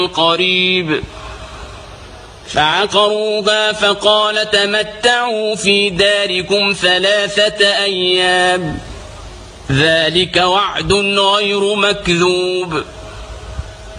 قريب فعقروها فقال تمتعوا في داركم 3 أيام ذلك وعد غير مكذوب